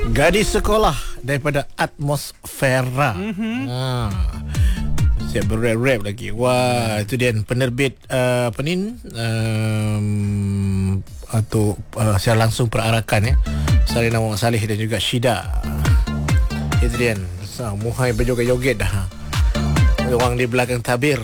Gadis sekolah daripada Atmosfera. Siap berrap-rap lagi. Wah, itu dia penerbit apa ni? Atau secara langsung perarakan ya. Salina Wang Saleh dan juga Syida. Itu dia. Muhai berjoget-joget dah. Orang di belakang tabir.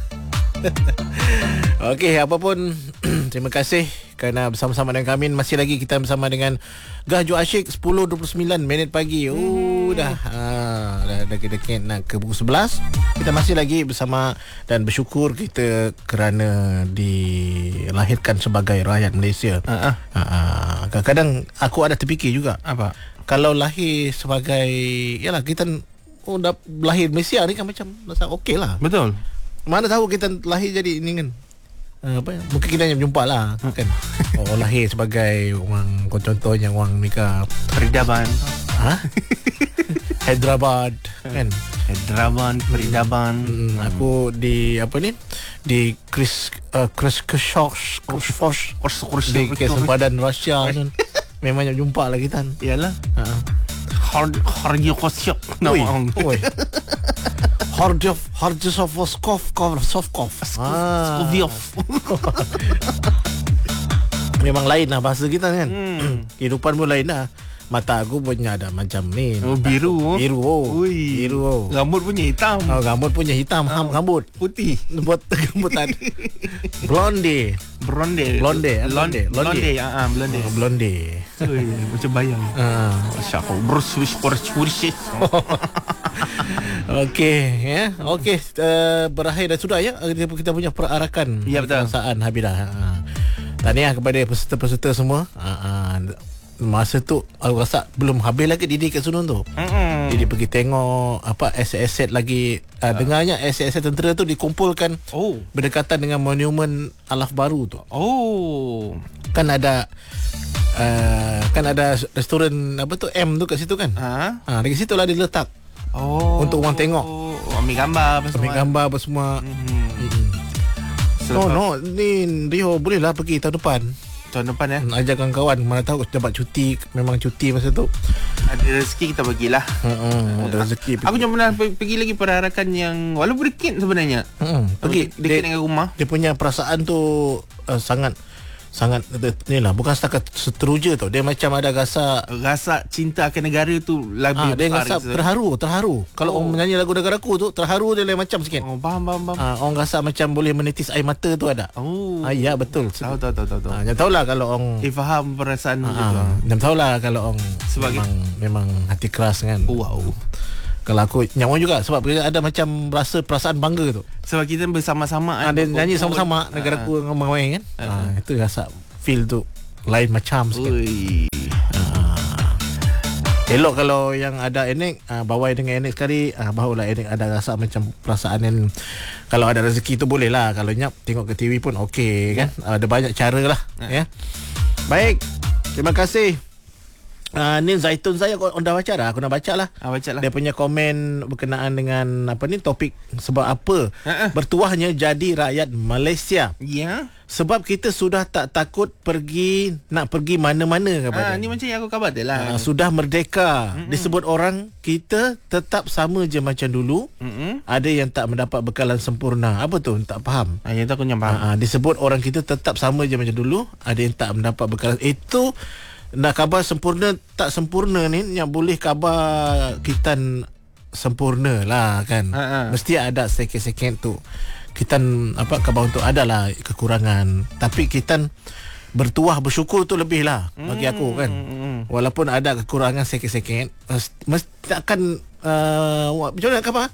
Okey, apapun terima kasih kerana bersama-sama dengan kami. Masih lagi kita bersama dengan Gahju Asyik 10.29 minit pagi. Dah dekat-dekat nak ke pukul 11. Kita masih lagi bersama dan bersyukur kita kerana dilahirkan sebagai rakyat Malaysia. Kadang-kadang aku ada terfikir juga, apa kalau lahir sebagai, yalah kita dah lahir Malaysia ni kan macam rasa okey lah. Betul. Mana tahu kita lahir jadi ini kan, mungkin kita hanya berjumpa lah kan. Lahir sebagai orang, contohnya orang nikah Peridaban. Hyderabad kan. Hyderabad, Peridaban. Aku di apa ni, di Chris di Kesempadan Rusia kan. Memangnya jumpa lah kita. Iyalah. Harga kosyok nama. Hardjosovskov. Memang lain lah bahasa kita kan. Kehidupan pun lain lah. Mata aku punya ada macam ni. Biru. Biru. Rambut punya hitam. Rambut punya hitam. Rambut putih. Buat rambut ada. Blonde. Macam bayang. Okey ya. Okey, berakhir dah sudah ya kita punya perarakan. Ya, betul. Perasaan habis dah. Tahniah kepada peserta-peserta semua. Masa tu aku rasa belum habis lagi Didi kat Sunun tu. Didi pergi tengok apa aset-aset lagi. Dengarnya aset-aset tentera tu dikumpulkan berdekatan dengan monumen Alaf Baru tu. Kan ada restoran apa tu M tu kat situ kan. Dari situ lah dia letak. Untuk orang tengok. Ambil gambar apa semua. No, ni Rio bolehlah pergi tahun depan ya. Ajarkan kawan, mana tahu dapat cuti. Memang cuti masa tu. Ada rezeki kita bagilah. Ada rezeki. Aku cuma pernah pergi lagi perarakan yang walaupun dekat sebenarnya. Pergi dekat dengan rumah. Dia punya perasaan tu sangat ni lah, bukan setakat seteruja tau. Dia macam ada rasa cinta akan negara tu lebih dia besar. Dia rasa terharu. Kalau orang menyanyi lagu negaraku tu, terharu dia lain macam sikit. Faham. Orang rasa macam boleh menitis air mata tu ada. Ya betul. Tahu. Jangan tahulah kalau orang faham perasaan tu. Jangan tahulah kalau orang sebagai memang hati keras kan. Kalau aku nyawa juga sebab ada macam rasa perasaan bangga tu. Sebab kita bersama-sama dia nyanyi sama-sama negaraku dengan Mawai kan. Itu rasa feel tu lain macam sikit. Elok kalau yang ada Enek bawai dengan Enek sekali, barulah Enek ada rasa macam perasaan yang kalau ada rezeki tu boleh lah. Kalau nyap tengok ke TV pun okey kan. Ada banyak cara lah ya. Baik, terima kasih. Ni Zaitun saya aku dah baca dah. Aku dah baca lah. Dia punya komen berkenaan dengan apa ni, topik sebab apa bertuahnya jadi rakyat Malaysia. Sebab kita sudah tak takut nak pergi mana-mana katanya. Ni macam yang aku khabar lah. Sudah merdeka. Disebut orang kita tetap sama je macam dulu. Ada yang tak mendapat bekalan sempurna. Apa tu? Tak faham. Yang tu aku yang faham. Disebut orang kita tetap sama je macam dulu. Ada yang tak mendapat bekalan. Itu nak khabar sempurna tak sempurna ni yang boleh khabar kita sempurna lah kan. Mesti ada sikit-sikit tu kita apa khabar untuk adalah kekurangan, tapi kita bersyukur tu lebih lah bagi aku kan. Walaupun ada kekurangan sikit-sikit, mesti akan macam mana khabar,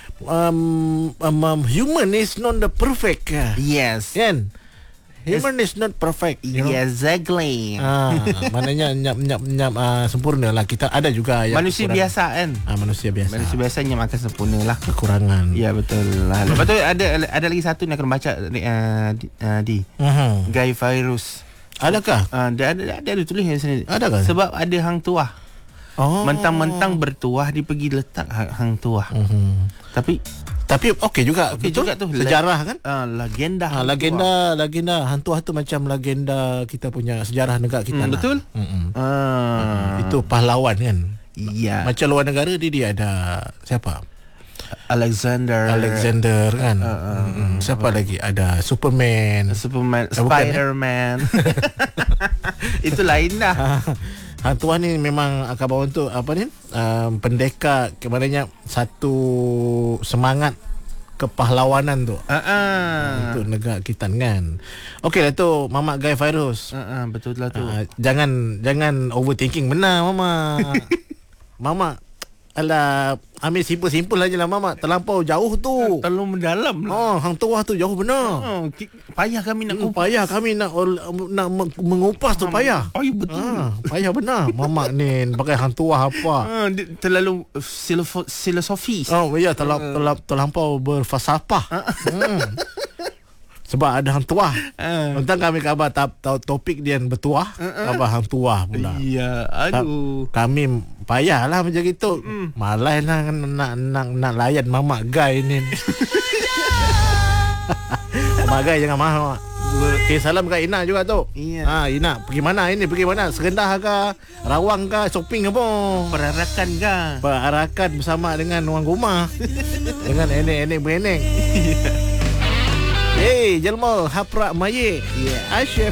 human is not the perfect. Yes kan. Human is not perfect, you know? Exactly. Maknanya nyap sempurna lah. Kita ada juga yang manusia biasa kan. Manusia biasa nyap akan sempurna lah. Kekurangan. Ya betul lah. Lepas tu ada lagi satu yang akan baca di Guy Virus. Adakah? Dia ada tulis di sini. Adakah? Sebab ada hang tuah. Mentang-mentang bertuah dia pergi letak hang tuah. Tapi Tapi okey juga. Okey betul? juga tu. Sejarah kan? Legenda. Legenda hantu tu macam legenda kita punya sejarah negara kita lah. Betul. Itu pahlawan kan. Ya. Macam luar negara dia ada siapa? Alexander kan. Siapa lagi? Ada Superman, Spider-Man. Itu lain dah. Hantuan ni memang akabawan tu apa ni? Pendekar kepadanya satu semangat kepahlawanan tu. Untuk negara kita kan. Okeylah tu Mamak Guy Fairuz. Betul lah tu. Jangan overthinking benar Mama. Mama alah, ambil simple aja lah Mama. Terlampau jauh tu. Terlalu mendalam lah. Hang tuah tu jauh benar. Payah kami nak payah kami nak mengupas tu payah. Payah betul. Payah benar. Mama ni pakai hang tuah apa? Terlalu filosofis. Ya, terlampau berfalsafah. Sebab ada hang tuah. Tentang kami khabar topik dia bertuah. Apa hang tuah pula. Ya, aduh. Kami payahlah macam gitu. Malas lah nak layan Mamak Guy ni. Mamak Guy jangan mahal. Okay, salam kat Ina juga tu. Iya. Ina, pergi mana ini? Pergi mana? Serendah ke? Rawang ke? Shopping ke pun? Perarakan ke? Perarakan bersama dengan orang rumah. Dengan enek-enek berenek. Hey, jelma haprak mayik. Asyik